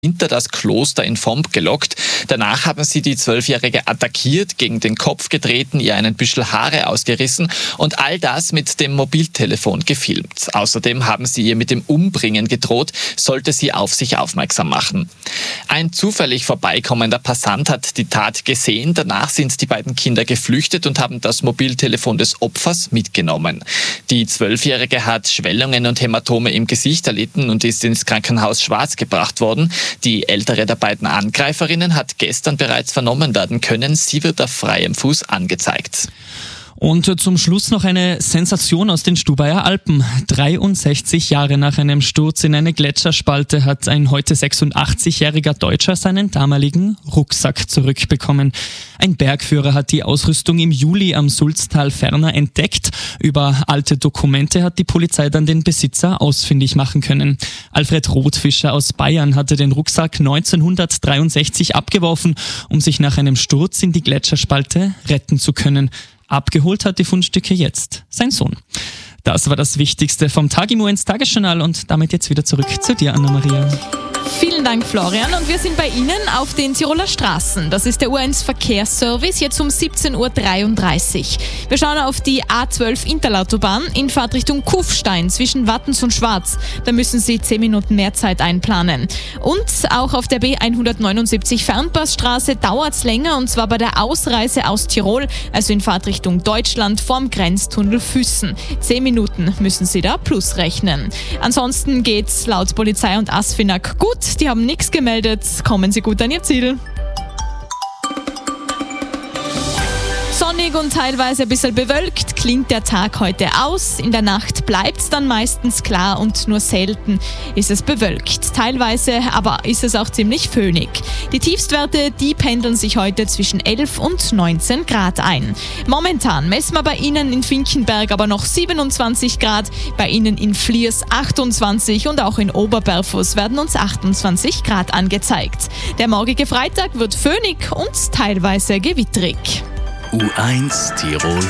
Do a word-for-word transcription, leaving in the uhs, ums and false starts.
hinter das Kloster in Vomp gelockt. Danach haben sie die Zwölfjährige attackiert, gegen den Kopf getreten, ihr einen Büschel Haare ausgerissen und all das mit dem Mobiltelefon gefilmt. Außerdem haben sie ihr mit dem Umbringen gedroht, sollte sie auf sich aufmerksam machen. Ein zufällig vorbeikommender Passant hat die Tat gesehen. Danach sind die beiden Kinder geflüchtet und haben das Mobiltelefon des Opfers mitgenommen. Die Zwölfjährige hat Schwellungen und Hämatome im Gesicht erlitten und ist ins Krankenhaus Schwarz gebracht worden. Die ältere der beiden Angreiferinnen hat gestern bereits vernommen werden können. Sie wird auf freiem Fuß angezeigt. Und zum Schluss noch eine Sensation aus den Stubaier Alpen. dreiundsechzig Jahre nach einem Sturz in eine Gletscherspalte hat ein heute sechsundachtzigjähriger Deutscher seinen damaligen Rucksack zurückbekommen. Ein Bergführer hat die Ausrüstung im Juli am Sulztal ferner entdeckt. Über alte Dokumente hat die Polizei dann den Besitzer ausfindig machen können. Alfred Rotfischer aus Bayern hatte den Rucksack neunzehnhundertdreiundsechzig abgeworfen, um sich nach einem Sturz in die Gletscherspalte retten zu können. Abgeholt hat die Fundstücke jetzt sein Sohn. Das war das Wichtigste vom Tag im U eins Tagesjournal und damit jetzt wieder zurück zu dir, Anna-Maria. Vielen Dank, Florian. Und wir sind bei Ihnen auf den Tiroler Straßen. Das ist der U eins Verkehrsservice, jetzt um siebzehn Uhr dreiunddreißig. Wir schauen auf die A zwölf Interlautobahn in Fahrtrichtung Kufstein zwischen Wattens und Schwarz. Da müssen Sie zehn Minuten mehr Zeit einplanen. Und auch auf der B hundertneunundsiebzig Fernpassstraße dauert es länger, und zwar bei der Ausreise aus Tirol, also in Fahrtrichtung Deutschland vorm Grenztunnel Füssen. Zehn Minuten müssen Sie da plus rechnen. Ansonsten geht's laut Polizei und ASFINAG gut. Die haben nichts gemeldet. Kommen Sie gut an Ihr Ziel. Sonnig und teilweise ein bisschen bewölkt klingt der Tag heute aus. In der Nacht bleibt es dann meistens klar und nur selten ist es bewölkt. Teilweise aber ist es auch ziemlich föhnig. Die Tiefstwerte, die pendeln sich heute zwischen elf und neunzehn Grad ein. Momentan messen wir bei Ihnen in Finkenberg aber noch siebenundzwanzig Grad, bei Ihnen in Fliers achtundzwanzig und auch in Oberberfuss werden uns achtundzwanzig Grad angezeigt. Der morgige Freitag wird föhnig und teilweise gewittrig. U eins Tirol